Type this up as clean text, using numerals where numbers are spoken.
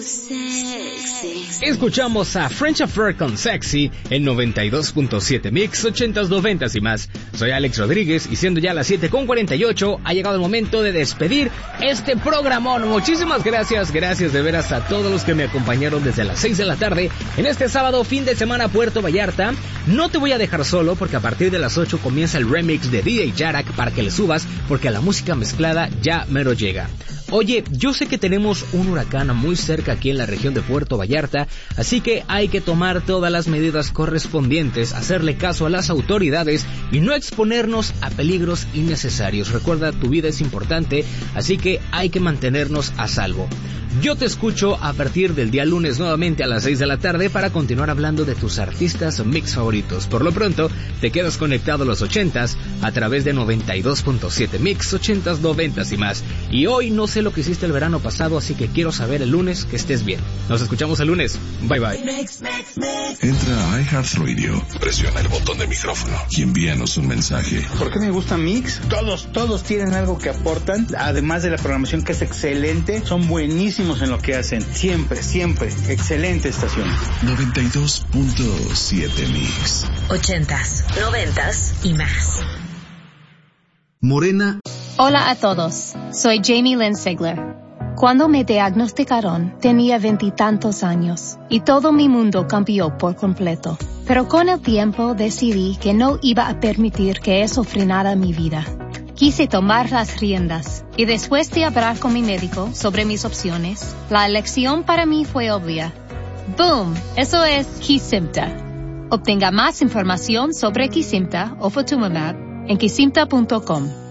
Escuchamos a French Affair con Sexy en 92.7 Mix, 80s, 90s y más. Soy Alex Rodríguez y siendo ya las 7:48 ha llegado el momento de despedir este programón. Muchísimas gracias de veras a todos los que me acompañaron desde las 6 de la tarde en este sábado fin de semana Puerto Vallarta. No te voy a dejar solo porque a partir de las 8 comienza el remix de DJ Yarak para que le subas porque la música mezclada ya mero llega. Oye, yo sé que tenemos un huracán muy cerca aquí en la región de Puerto Vallarta, así que hay que tomar todas las medidas correspondientes, hacerle caso a las autoridades y no exponernos a peligros innecesarios. Recuerda, tu vida es importante, así que hay que mantenernos a salvo. Yo te escucho a partir del día lunes nuevamente a las 6 de la tarde para continuar hablando de tus artistas mix favoritos. Por lo pronto, te quedas conectado a los 80s a través de 92.7 Mix, 80s, 90s y más. Y hoy no sé lo que hiciste el verano pasado, así que quiero saber el lunes que estés bien. Nos escuchamos el lunes. Bye bye. Entra a iHeartRadio, presiona el botón de micrófono y envíanos un mensaje. ¿Por qué me gusta Mix? Todos tienen algo que aportan, además de la programación que es excelente, son buenísimos en lo que hacen. Siempre. Excelente estación. 92.7 Mix. 80s, 90s y más. Morena. Hola a todos. Soy Jamie Lynn Sigler. Cuando me diagnosticaron, tenía 20 y tantos años y todo mi mundo cambió por completo. Pero con el tiempo decidí que no iba a permitir que eso frenara mi vida. Quise tomar las riendas y después de hablar con mi médico sobre mis opciones, la elección para mí fue obvia. ¡Boom! Eso es Kesimpta. Obtenga más información sobre Kesimpta o Ofatumumab en kesimpta.com.